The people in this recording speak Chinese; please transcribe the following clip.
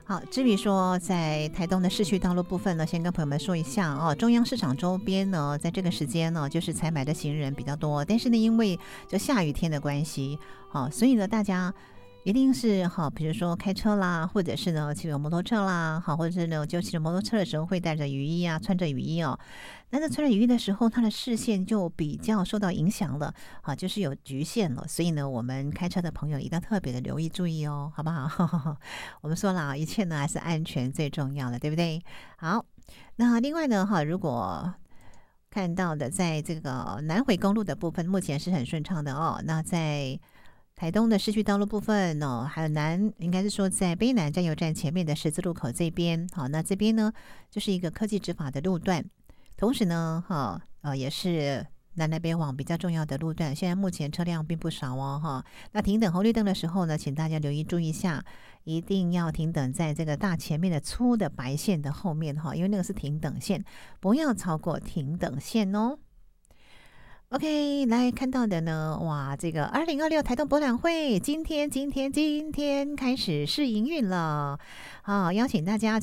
好，至于说在台东的市区道路部分呢，先跟朋友们说一下哦，中央市场周边呢，在这个时间呢，就是采买的行人比较多，但是呢，因为就下雨天的关系，好，所以呢，大家一定是好，比如说开车啦，或者是呢骑着摩托车啦，好，或者是呢就骑着摩托车的时候会带着雨衣啊，穿着雨衣哦。但是穿着雨衣的时候，他的视线就比较受到影响了，好，就是有局限了。所以呢，我们开车的朋友一定要特别的留意注意哦，好不好？我们说了，一切呢还是安全最重要的，对不对？好，那另外呢，哈，如果看到的在这个南回公路的部分，目前是很顺畅的哦。那在台东的市区道路部分哦，还有应该是说在卑南加油站前面的十字路口这边，好，那这边呢就是一个科技执法的路段，同时呢，也是南来北往比较重要的路段，现在目前车辆并不少哦，哈。那停等红绿灯的时候呢，请大家留意注意一下，一定要停等在这个大前面的粗的白线的后面哈，因为那个是停等线，不要超过停等线哦。OK， 来看到的呢，哇，这个2026台东博览会今天开始试营运了，好，邀请大家。